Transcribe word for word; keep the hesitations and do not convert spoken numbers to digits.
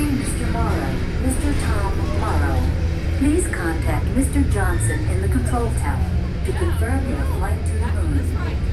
Attention Mister Morrow, Mister Tom Morrow. Please contact Mister Johnson in the control tower to confirm your flight to the moon.